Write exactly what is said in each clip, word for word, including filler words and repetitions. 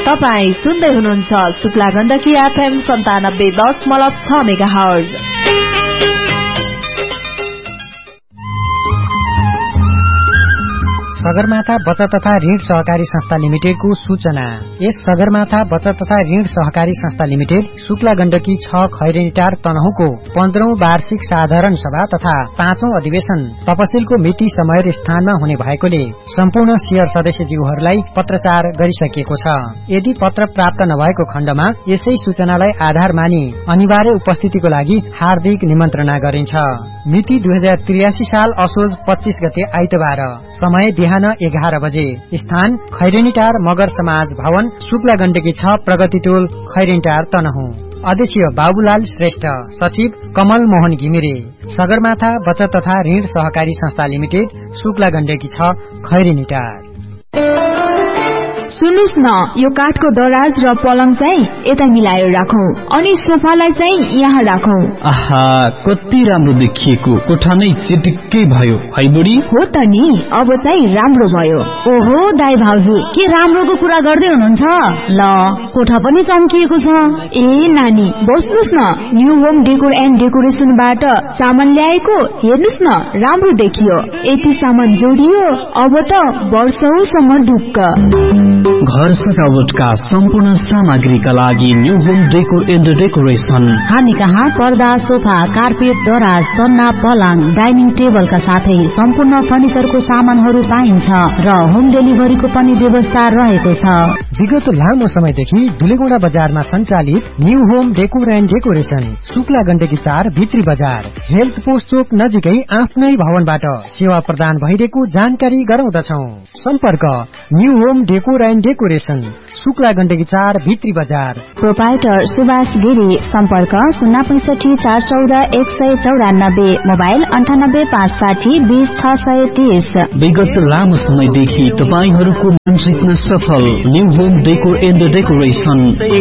तपाईँ सुन्दै हुनुहुन्छ शुक्ला गण्डकी एफएम सन्तानब्बे दशमलव छ मेगाहर्ज। सगरमाथा बचत तथा ऋण सहकारी संस्था लिमिटेडको सूचना। यस सगरमाथा बचत तथा ऋण सहकारी संस्था लिमिटेड शुक्ला गण्डकी छ खैरेनीटार तनहुँको पन्ध्रौं वार्षिक साधारण सभा तथा पाँचौं अधिवेशन तपसिलको मिति समय र स्थानमा हुने भएकोले सम्पूर्ण शेयर सदस्यज्यूहरूलाई पत्रचार गरिसकिएको छ। यदि पत्र प्राप्त नभएको खण्डमा यसै सूचनालाई आधार मानि अनिवार्य उपस्थितिको लागि हार्दिक निमन्त्रणा गरिन्छ। मिति दुई हजार त्रियासी साल असोज पच्चीस गते आइतबार। समय बिहान एघार बजे। स्थान खैरेनीटार मगर समाज भवन शुक्ला गण्डकी छ प्रगति टोल खैरेनीटार तनहुँ। अध्यक्ष बाबुलाल श्रेष्ठ, सचिव कमल मोहन घिमिरे। सगरमाथा बचत तथा ऋण सहकारी संस्था लिमिटेड शुक्ला गण्डकी छ खैरेनीटार। सुन्नुस् न, यो काठको दराज र पलङ चाहिँ यता मिलाएर राखौं अनि सोफालाई चाहिँ यहाँ राखौं। आहा, कति राम्रो देखिएको, कोठा नै चिटिक्कै भयो है बुढी। हो त नि, अब चाहिँ राम्रो भयो। ओहो दाइ भाउजू, के राम्रोको कुरा गर्दै हुनुहुन्छ? ल, कोठा पनि चम्किएको छ। ए नानी, बस्नुस् न, न्यू होम डेकोर एन्ड डेकोरेसनबाट सामान ल्याएको, हेर्नुस् न, राम्रो देखियो। यति सामान जोडियो, अब त वर्षौसम्म ढुक्क। घर सजावटका सम्पूर्ण सामग्रीका लागि new home decor and decoration. हामी कहाँ पर्दा, सोफा, कार्पेट, दराज, सन्ना, पलङ, डाइनिङ टेबलका साथै सम्पूर्ण फर्निचरको सामानहरू पाइन्छ र होम डेलिभरीको पनि व्यवस्था रहेको छ। विगत लामो समयदेखि दुलेगौडा बजारमा सञ्चालित new home decor and decoration Shukla Gandaki चार भित्री बजार हेल्थ पोस्ट चोक नजिकै आफ्नै भवनबाट सेवा प्रदान भइरहेको जानकारी गराउँदछौ। सम्पर्क new home decor and decoration Shukla Gandaki चार भित्री बजार। प्रोपाइटर सुभाष गिरी। सम्पर्क शून्य पैंसठी चार चौध एक सय चौरानब्बे, मोबाइल अन्ठानब्बे पाँच साठी बीस छ सय तीस। विगत लामो समयदेखि तपाईहरूको मन जित्न सफल new home decor and decoration.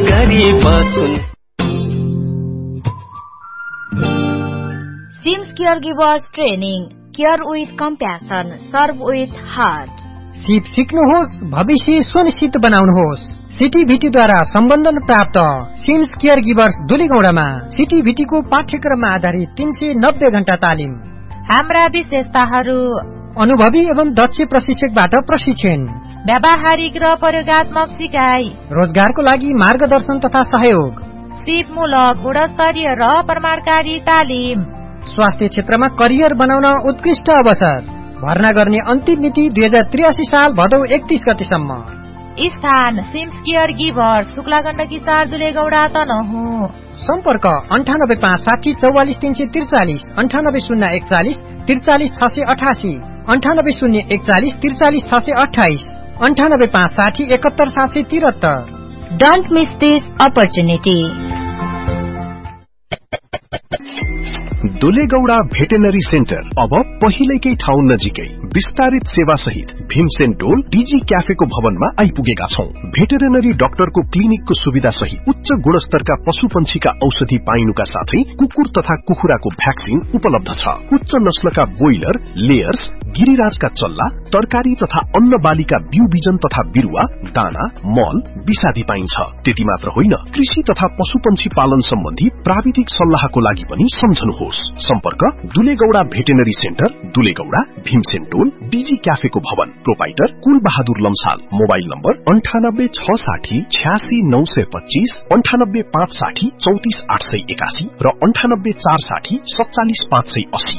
Seems care givers training, care with compassion, serve with heart. सिप सिक्नुहोस्, भविष्य सुनिश्चित बनाउनुहोस्। सिटीभिटीद्वारा सम्बन्धन प्राप्त सिम्स केयर गिभर्स दुलेगौडामा सिटीभिटीको पाठ्यक्रममा आधारित तीन सय नब्बे घण्टा तालिम। हाम्रा विशेषताहरू: अनुभवी एवं दक्ष प्रशिक्षकबाट प्रशिक्षण, व्यावहारिक र प्रयोगात्मक सिकाइ, रोजगारको लागि मार्गदर्शन तथा सहयोग, सिपमूलक गुणस्तरीय र प्रमाणकारी तालिम, स्वास्थ्य क्षेत्रमा करियर बनाउन उत्कृष्ट अवसर। भर्ना गर्ने अन्तिम मिति दुई हजार त्रियासी साल भदौ एकतीस गतिसम्म। स्थान seems care givers Shukla Gandaki चार दुलेगौडा तनहुँ। सम्पर्क अन्ठानब्बे पाँच साठी चौवालिस तीन सय त्रिचालिस, अन्ठानब्बे शून्य एकचालिस त्रिचालिस छ सय अठासी, अन्ठानब्बे शून्य एकचालिस त्रिचालिस छ सय अठाइस, अन्ठानब्बे पाँच साठी एकहत्तर सात सय त्रिहत्तर। Don't miss this opportunity. दुलेगौडा veterinary centre अब पहिलेकै ठाउँ नजिकै विस्तारित सेवा सहित भीमसेन टोल डीजी क्याफेको भवनमा आइपुगेका छौं। भेटेरिनरी डाक्टरको क्लिनिकको सुविधा सहित उच्च गुणस्तरका पशु पंक्षीका औषधि पाइनुका साथै कुकुर तथा कुखुराको भ्याक्सिन उपलब्ध छ। उच्च नस्लका बोइलर, लेयर्स, गिरिराजका चल्ला, तरकारी तथा अन्न बालीका बिउ बिजन तथा बिरुवा, दाना, मल, विषादी पाइन्छ। त्यति मात्र होइन, कृषि तथा पशु पंक्षी पालन सम्बन्धी प्राविधिक सल्लाहको लागि पनि सम्झनुहोस्। सम्पर्क दुलेगौडा भेटेनरी सेन्टर, दुलेगौडा, भीमसेन टोल, डीजी क्याफेको भवन। प्रोपाइटर कुल बहादुर लम्साल। मोबाइल नम्बर अन्ठानब्बे छ साठी छ्यासी नौ सय पच्चीस, अन्ठानब्बे पाँच साठी चौतिस आठ सय एकासी र अन्ठानब्बे चार साठी सत्तालिस पाँच सय अस्सी।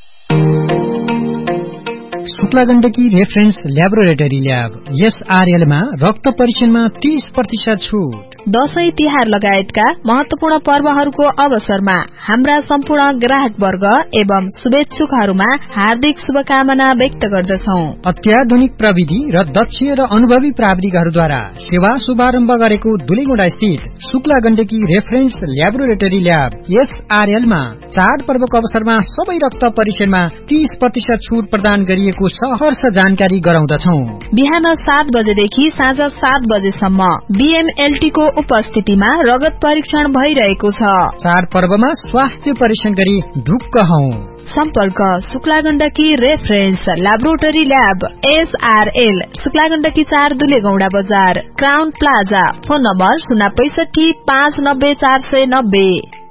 Shukla Gandaki reference laboratory lab SRL मा रक्त परीक्षणमा तीस प्रतिशत छुट। दशैं तिहार लगायतका महत्वपूर्ण पर्वहरूको अवसरमा हाम्रा सम्पूर्ण ग्राहक वर्ग एवं शुभेच्छुकहरूमा हार्दिक शुभकामना व्यक्त गर्दछौं। अत्याधुनिक प्रविधि र दक्ष र अनुभवी प्राविधिकहरूद्वारा सेवा शुभारम्भ गरेको दुलेगौडा स्थित Shukla Gandaki reference laboratory lab SRL मा चाड पर्वको अवसरमा सबै रक्त परीक्षणमा तीस प्रतिशत छुट प्रदान गरिएको सहर्ष जानकारी गराउँदछौ। बिहान सात बजेदेखि साँझ सात बजेसम्म बीएमएलटी को उपस्थितिमा रगत परीक्षण भइरहेको छ। चाडपर्वमा स्वास्थ्य परीक्षण गरी ढुक्क हौ। सम्पर्क Shukla Gandaki reference laboratory lab SRL Shukla Gandaki चार दुलेगौडा बजार क्राउन प्लाजा। फोन नम्बर शून्य पैसठी पाँच नब्बे चार सय नब्बे।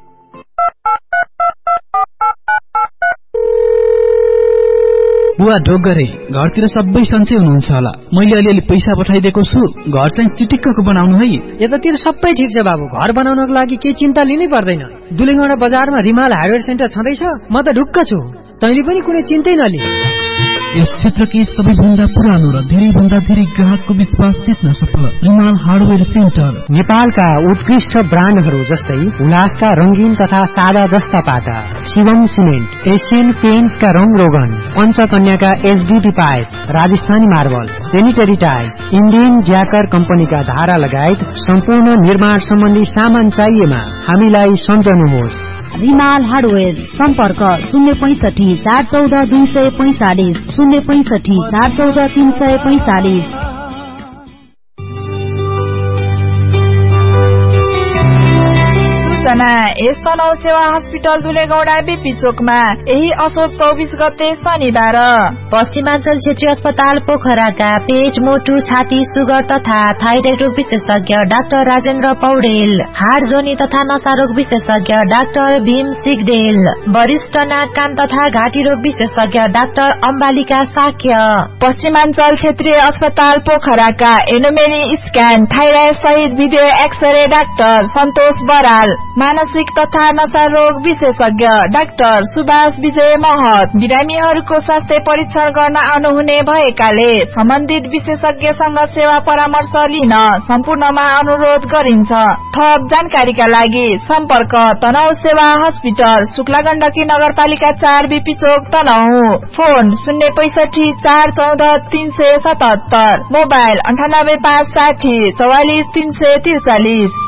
बुवा ढोक गरे घरतिर सबै सन्चै हुनुहुन्छ होला। मैले अलिअलि पैसा पठाइदिएको छु, घर चाहिँ चिटिक्कको बनाउनु है। यतातिर सबै ठिक छ बाबु, घर बनाउनको लागि केही चिन्ता लिनै पर्दैन। दुलेगौडा बजारमा रिमाल हार्डवेयर सेन्टर छँदैछ, म त ढुक्क छु। तैँले पनि कुनै चिन्तै नलि। यस क्षेत्रकै सबैभन्दा पुरानो र धेरै भन्दा धेरै ग्राहकको विश्वास जित्न सफल रिमाल हार्डवेयर सेन्टर। नेपालका उत्कृष्ट ब्रान्डहरू जस्तै उल्लासका रंगीन तथा सादा जस्ता पाटा, शिवम सिमेन्ट, एशियन पेन्ट्सका रंग रोगन, पञ्चकन्याका HDB pipe, Rajasthani marble, sanitary tiles, Indian ज्याकर कम्पनीका धारा लगायत सम्पूर्ण निर्माण सम्बन्धी सामान चाहिएमा हामीलाई सम्झनुहोस्। रिमाल हार्डवेयर सम्पर्क शून्य पैंसठी चार चौध दुई सय पैंचालिस शून्य पैंसठी चार चौध तीन सय पैंचालिस। यस तनहु सेवा हस्पिटल दुलेगौडा बीपी चोकमा यही असोज चौबिस गते शनिबार पश्चिमाञ्चल क्षेत्रीय अस्पताल पोखराका पेट मोटु छाती सुगर तथा थाइरोइड रोग विशेषज्ञ डाक्टर राजेन्द्र पौडेल, हाड जोनी तथा नशा रोग विशेषज्ञ डाक्टर भीम सिगडेल, वरिष्ठ नाक कान तथा घाँटी रोग विशेषज्ञ डाक्टर अम्बालिका साक्य, पश्चिमाञ्चल क्षेत्रीय अस्पताल पोखराका एनोमेरी स्क्यान थाइराइड सहित भिडियो एक्सरे डाक्टर सन्तोष बराल, मानसिक तथा नशा रोग विशेषज्ञ डाक्टर सुभाष विजय महत, बिरामीहरूको स्वास्थ्य परीक्षण गर्न आउनुहुने भएकाले सम्बन्धित विशेषज्ञसँग सेवा परामर्श लिन सम्पूर्णमा अनुरोध गरिन्छ। थप जानकारीका लागि सम्पर्क तनहु सेवा हस्पिटल शुक्ला गण्डकी नगरपालिका चार बीपी चोक तनहु। फोन शून्य पैंसठी चार चौध तीन सय सतहत्तर, मोबाइल अन्ठानब्बे पाँच साठी चौवालिस तीन सय त्रिचालिस।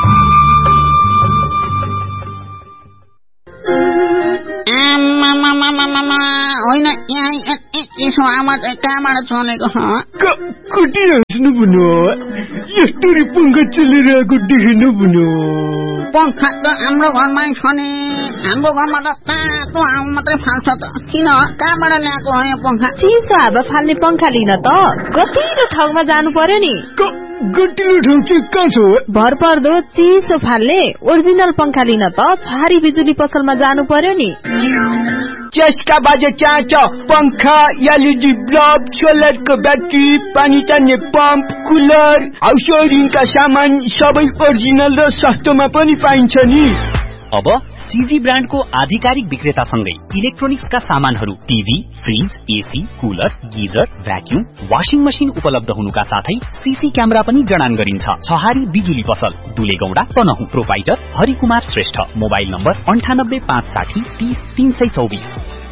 होइन यसो आवाज कहाँबाट चलेको कुटिहाल्नु भन्यो, यस्तरी पंखा चलिरहेको देख्नु भन्यो। पंखा त हाम्रो घरमै छ नि, हाम्रो घरमा त तातो हावा मात्रै फाल्छ त। किन कहाँबाट ल्याएको हो यो पंखा? चिसो हावा फाल्ने पंखा लिन त गतिलो ठाउँमा जानु पर्यो नि। गतिलो ठाउँ चाहिँ कहाँ छ? भर पर्दो चिसो फाल्ने ओरिजिनल पंखा लिन त छहारी बिजुली पसलमा जानु पर्यो नि। त्यसका बाजे चाहन्छ पंखा, एलईडी बल्ब, सोलरको ब्याट्री, पानी तान्ने पम्प, कुलर, हाउस वायरिङका सामान सबै ओरिजिनल र सस्तोमा पनि पाइन्छ नि। अब सीजी ब्रान्डको आधिकारिक विक्रेतासँगै इलेक्ट्रोनिक्सका सामानहरू TV, fridge, AC, cooler, geyser, vacuum, washing machine उपलब्ध हुनुका साथै सीसी क्यामेरा पनि जडान गरिन्छ। छहारी बिजुली पसल दुलेगौडा Tanahun. Proprietor Harikumar Shrestha. Mobile number अन्ठानब्बे पाँच साठी तीस तीन सय चौबिस।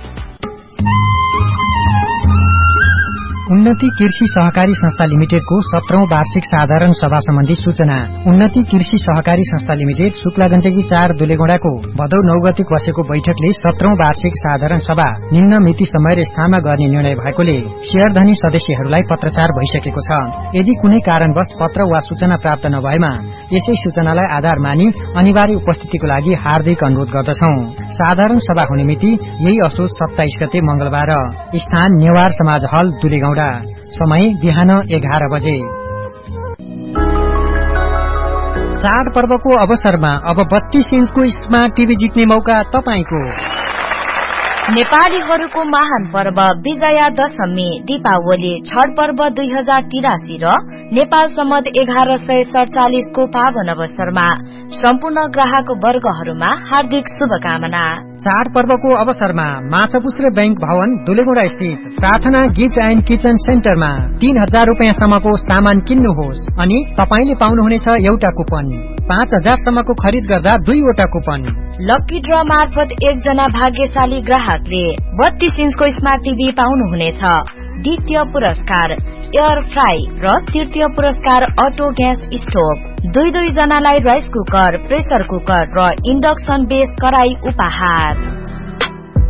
उन्नति कृषि सहकारी संस्था लिमिटेडको सत्रौं वार्षिक साधारण सभा सम्बन्धी सूचना। उन्नति कृषि सहकारी संस्था लिमिटेड शुक्ला गण्डकी चार दुलेगौडाको भदौ नौ गते बसेको बैठकले सत्रौं वार्षिक साधारण सभा निम्न मिति समय र स्थानमा गर्ने निर्णय भएकोले शेयरधनी सदस्यहरूलाई पत्रचार भइसकेको छ। यदि कुनै कारणवश पत्र वा सूचना प्राप्त नभएमा यसै सूचनालाई आधार मानि अनिवार्य उपस्थितिको लागि हार्दिक अनुरोध गर्दछौं। साधारण सभा हुने मिति यही असोज सत्ताइस गते मंगलबार। स्थान नेवार समाज हल दुलेगौडा। समय बिहान एघार बजे। चाडपर्वको अवसरमा अब बत्तीस इन्चको स्मार्ट टिभी जित्ने मौका तपाईको। नेपालीहरूको महान पर्व विजया दशमी दीपावली छठ पर्व दुई हजार तिरासी र नेपाल सम्मत एघार सय सडचालिसको पावन अवसरमा सम्पूर्ण ग्राहक वर्गहरूमा हार्दिक शुभकामना। चाडपर्वको अवसरमा माछापुछ्रे बैंक भवन दुलेगौडा स्थित प्रार्थना गिफ्ट एण्ड किचन सेन्टरमा तीन हजार रूपियाँसम्मको सामान किन्नुहोस् अनि तपाईले पाउनुहुनेछ एउटा कुपन। पाँच हजार सम्मको खरिद गर्दा दुईवटा कुपन। लकी ड्र मार्फत एकजना भाग्यशाली ग्राहकले बत्तीस इन्चको स्मार्ट टिभी पाउनुहुनेछ। द्वितीय पुरस्कार एयर फ्राई र तृतीय पुरस्कार अटो ग्यास स्टोभ। दुई दुई जनालाई राइस कुकर, प्रेसर कुकर र इन्डक्सन बेस कराई उपहार।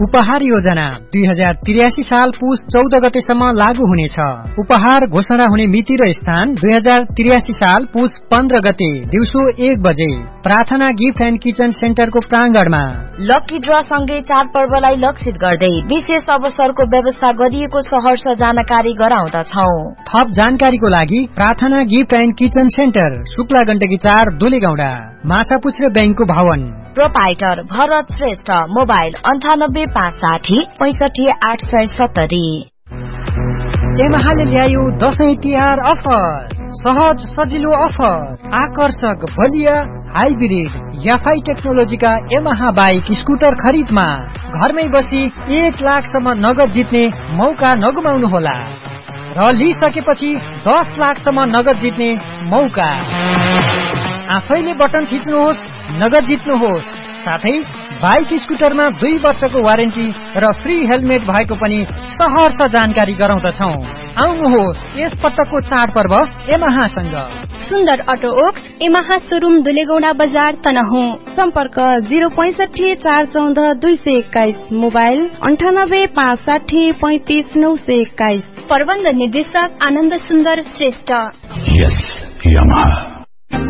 उपहार योजना दुई हजार त्रियासी साल पुस चौध गतेसम्म लागू हुनेछ। उपहार घोषणा हुने मिति र स्थान दुई हजार त्रियासी साल पुस पन्ध्र गते दिउँसो एक बजे प्रार्थना gift and kitchen सेन्टरको प्राङ्गणमा। Lucky draw सँगै चाडपर्वलाई लक्षित गर्दै विशेष अवसरको व्यवस्था गरिएको सहर्ष जानकारी गराउँदछौ। थप जानकारीको लागि प्रार्थना gift and kitchen centre Shukla Gandaki चार दोलेगौडा माछापुच्छ्रे ब्याङ्कको भवन। प्रोपाइटर भरत श्रेष्ठ। मोबाइल अन्ठानब्बे पाँच साठी पैसठी आठ सय सत्तरी। एमाले ल्यायो दशैं तिहार अफर। सहज सजिलो अफर, आकर्षक बलिया हाइब्रिड याफाई टेक्नोलोजीका यमाहा बाइक स्कुटर खरिदमा घरमै बसी एक लाखसम्म नगद जित्ने मौका नगुमाउनुहोला र लिइसकेपछि दस लाखसम्म नगद जित्ने मौका। आफैले बटन थिच्नुहोस्, नगद जित्नुहोस्। साथै बाइक स्कुटरमा दुई वर्षको वारेन्टी र फ्री हेलमेट भएको पनि सहर्ष जानकारी गराउँदछौ। आउनुहोस् यस पटकको चाडपर्व यमाहासँग। सुन्दर अटो ओक्स यमाहा सोरुम दुलेगौडा बजार तनहुँ। सम्पर्क जिरो पैसठी चार चौध दुई सय एक्काइस। मोबाइल अन्ठानब्बे पाँच साठी पैंतिस नौ सय एक्काइस। प्रबन्ध निर्देशक आनन्द सुन्दर श्रेष्ठ। यस